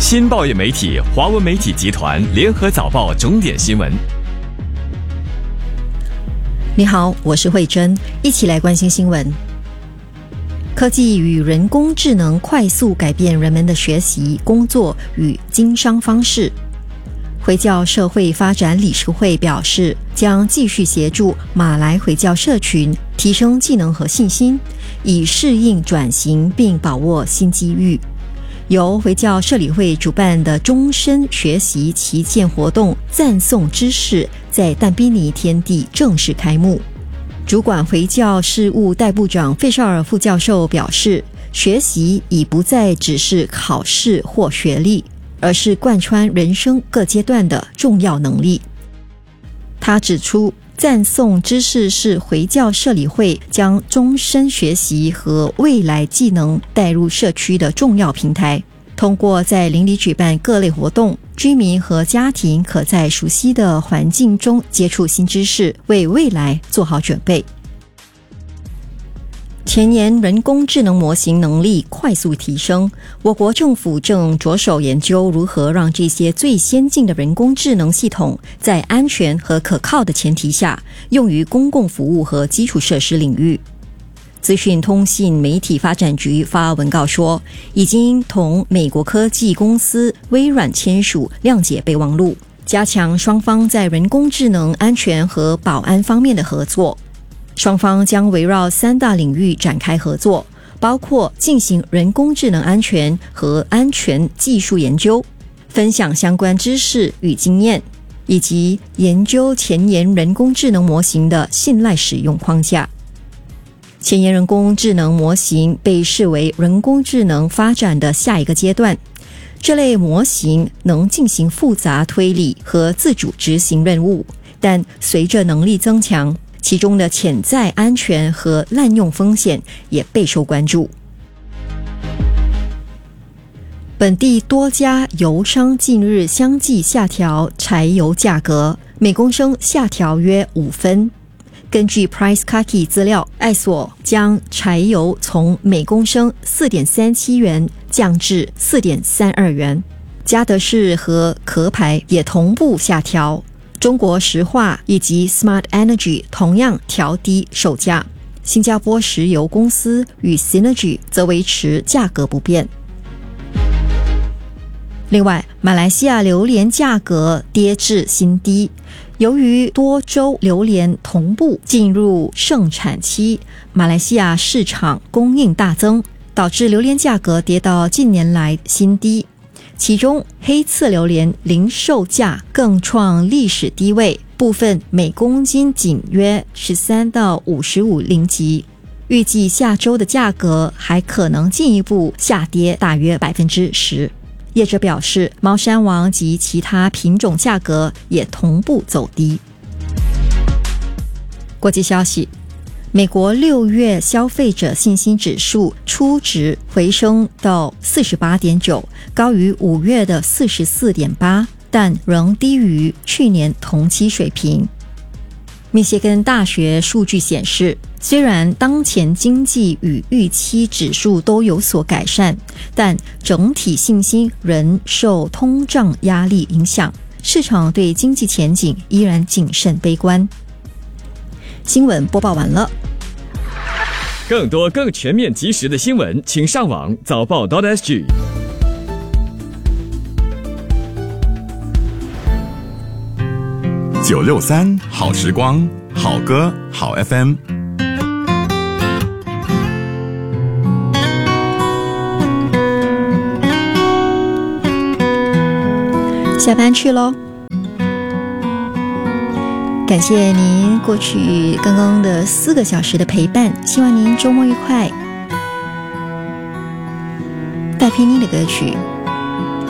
新报业媒体华文媒体集团联合早报重点新闻。 你好，我是慧珍，一起来关心新闻。科技与人工智能快速改变人们的学习、工作与经商方式。回教社会发展理事会表示，将继续协助马来回教社群提升技能和信心，以适应转型并把握新机遇。由回教社理会主办的终身学习旗舰活动赞颂知识在但宾尼天地正式开幕。主管回教事务代部长费绍尔副教授表示，学习已不再只是考试或学历，而是贯穿人生各阶段的重要能力。他指出，赞颂知识是回教社理会将终身学习和未来技能带入社区的重要平台。通过在邻里举办各类活动，居民和家庭可在熟悉的环境中接触新知识，为未来做好准备。前年人工智能模型能力快速提升，我国政府正着手研究如何让这些最先进的人工智能系统在安全和可靠的前提下用于公共服务和基础设施领域。资讯通信媒体发展局发文告说，已经同美国科技公司微软签署谅解备忘录，加强双方在人工智能安全和保安方面的合作。双方将围绕3大领域展开合作，包括进行人工智能安全和安全技术研究，分享相关知识与经验，以及研究前沿人工智能模型的信赖使用框架。前沿人工智能模型被视为人工智能发展的下一个阶段，这类模型能进行复杂推理和自主执行任务，但随着能力增强，其中的潜在安全和滥用风险也备受关注。本地多家油商近日相继下调柴油价格，每公升下调约5分。根据 PriceKaki 资料，艾索将柴油从每公升 4.37 元降至 4.32 元，嘉德士和壳牌也同步下调，中国石化以及 Smart Energy 同样调低售价，新加坡石油公司与 Synergy 则维持价格不变。另外，马来西亚榴莲价格跌至新低，由于多州榴莲同步进入盛产期，马来西亚市场供应大增，导致榴莲价格跌到近年来新低。其中黑刺榴莲零售价更创历史低位，部分每公斤仅约13到55令吉，预计下周的价格还可能进一步下跌大约 10%。业者表示，猫山王及其他品种价格也同步走低。国际消息，美国6月消费者信心指数初值回升到 48.9， 高于5月的 44.8， 但仍低于去年同期水平。密歇根大学数据显示，虽然当前经济与预期指数都有所改善，但整体信心仍受通胀压力影响，市场对经济前景依然谨慎悲观。新闻播报完了。 更多更全面及时的新闻，请上网早报 .sg。 963好时光，好歌好 FM。 下班去咯，感谢您过去刚刚的4个小时的陪伴，希望您周末愉快。戴佩妮的歌曲